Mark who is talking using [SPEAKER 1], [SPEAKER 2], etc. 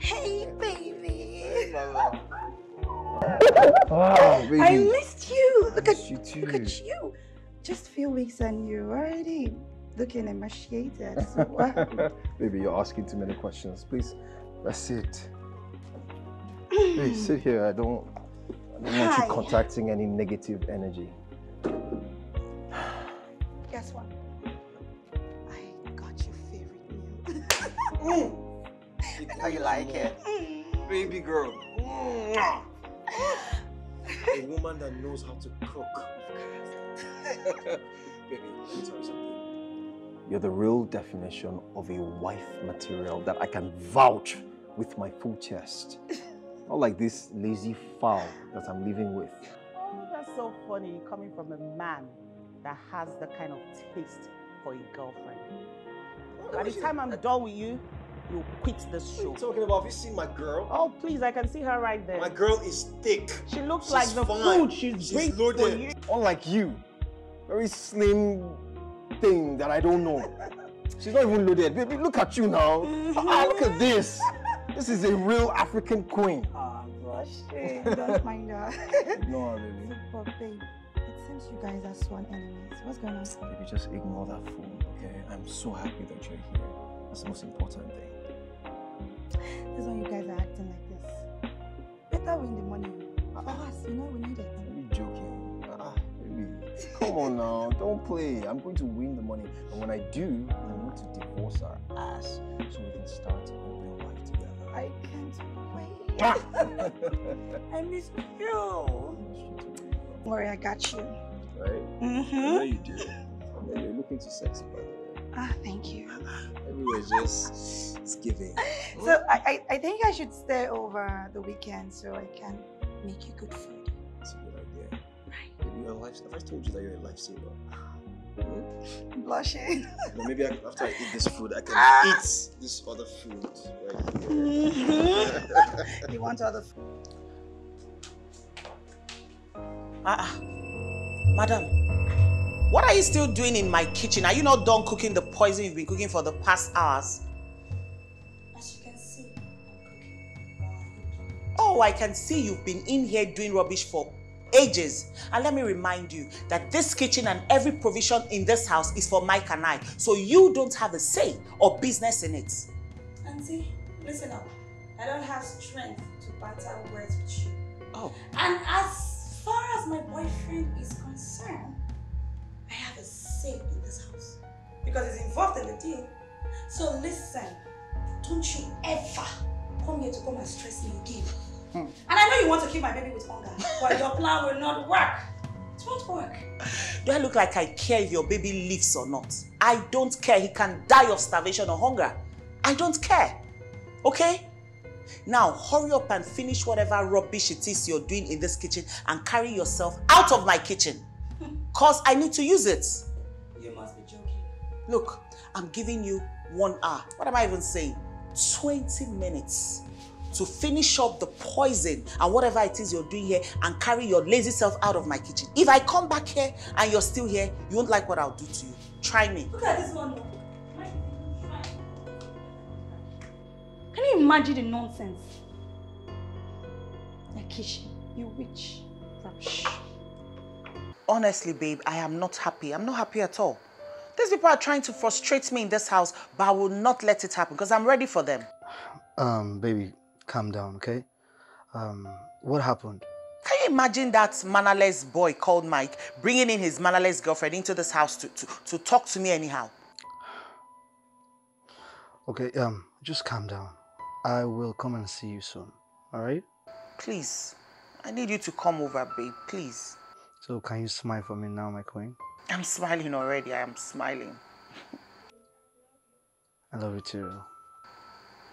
[SPEAKER 1] Hey, baby.
[SPEAKER 2] Oh, baby.
[SPEAKER 1] I missed you. Look at
[SPEAKER 2] you too.
[SPEAKER 1] Look at you. Just a few weeks and you're already looking emaciated. So what?
[SPEAKER 2] Baby, you're asking too many questions. Please, let's sit. Please sit here. I don't want you contacting any negative energy.
[SPEAKER 1] Guess what? I got your favorite meal. I know you like it.
[SPEAKER 2] Baby girl. A woman that knows how to cook. Baby, let me tell you something. You're the real definition of a wife material that I can vouch with my full chest. Not like this lazy fowl that I'm living with.
[SPEAKER 3] Oh, that's so funny coming from a man that has the kind of taste for a girlfriend. By the time I'm done with you, you'll quit this show.
[SPEAKER 2] What are you talking about? Have you seen my girl?
[SPEAKER 3] Oh, please, I can see her right there.
[SPEAKER 2] My girl is thick.
[SPEAKER 3] She looks
[SPEAKER 2] She's
[SPEAKER 3] like the
[SPEAKER 2] fine.
[SPEAKER 3] food she's bringing
[SPEAKER 2] loaded.
[SPEAKER 3] for you.
[SPEAKER 2] Unlike you. Very slim thing that I don't know. She's not even loaded. Baby, look at you now. Look at this. This is a real African queen.
[SPEAKER 1] I'm blushing. Don't mind her.
[SPEAKER 2] No, baby.
[SPEAKER 1] But babe, it seems you guys are sworn enemies. What's going on?
[SPEAKER 2] Baby, just ignore that phone, okay? I'm so happy that you're here. That's the most important thing.
[SPEAKER 1] This is why you guys are acting like this. Better win the money. For us, you know we need it.
[SPEAKER 2] Are you joking? Baby, come on now. Don't play. I'm going to win the money. And when I do, I'm going to divorce our ass so we can start a real life together.
[SPEAKER 1] I can't wait. I miss you. Don't worry, I got you.
[SPEAKER 2] Right? I know you do. You're looking too sexy, by the way.
[SPEAKER 1] Thank you.
[SPEAKER 2] Everywhere's just, it's giving.
[SPEAKER 1] So I think I should stay over the weekend so I can make you good food.
[SPEAKER 2] That's a good idea.
[SPEAKER 1] Right.
[SPEAKER 2] Baby, you're a life. Have I told you that you're a lifesaver?
[SPEAKER 1] I'm blushing.
[SPEAKER 2] Maybe after I eat this food, I can eat this other food right here.
[SPEAKER 1] You want other food?
[SPEAKER 3] Madam, what are you still doing in my kitchen? Are you not done cooking the poison you've been cooking for the past hours?
[SPEAKER 1] As you can see, I'm cooking.
[SPEAKER 3] Oh, I can see you've been in here doing rubbish for ages. And let me remind you that this kitchen and every provision in this house is for Mike and I. So you don't have a say or business in it.
[SPEAKER 1] Auntie, listen up. I don't have strength to battle words with you.
[SPEAKER 3] Oh.
[SPEAKER 1] And as far as my boyfriend is concerned, I have a say in this house. Because he's involved in the deal. So listen, don't you ever come here to come and stress me again. And I know you want to keep my baby with hunger, but your plan will not work. It won't work.
[SPEAKER 3] Do I look like I care if your baby lives or not? I don't care. He can die of starvation or hunger. I don't care. Okay? Now, hurry up and finish whatever rubbish it is you're doing in this kitchen and carry yourself out of my kitchen. Because I need to use it.
[SPEAKER 1] You must be joking.
[SPEAKER 3] Look, I'm giving you 1 hour. What am I even saying? 20 minutes to finish up the poison and whatever it is you're doing here and carry your lazy self out of my kitchen. If I come back here and you're still here, you won't like what I'll do to you. Try me.
[SPEAKER 1] Look at this one. Can you imagine the nonsense? Akishi, you witch. Rubbish.
[SPEAKER 3] Honestly, babe, I am not happy. I'm not happy at all. These people are trying to frustrate me in this house, but I will not let it happen because I'm ready for them.
[SPEAKER 4] Baby, calm down, okay? What happened?
[SPEAKER 3] Can you imagine that mannerless boy called Mike bringing in his mannerless girlfriend into this house to talk to me anyhow?
[SPEAKER 4] Okay, just calm down. I will come and see you soon, all right?
[SPEAKER 3] Please, I need you to come over, babe, please.
[SPEAKER 4] So can you smile for me now, my queen?
[SPEAKER 3] I'm smiling already, I am smiling.
[SPEAKER 4] I love you too.